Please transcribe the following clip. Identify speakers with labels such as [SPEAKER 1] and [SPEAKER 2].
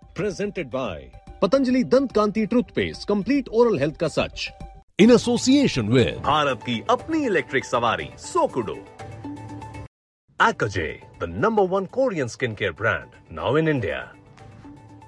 [SPEAKER 1] Presented by Patanjali Dant Kanti Toothpaste, complete oral health का सच. In association with
[SPEAKER 2] Bharat की अपनी electric सवारी सोकुडो. Acajay, the #1 Korean skincare brand, now in India.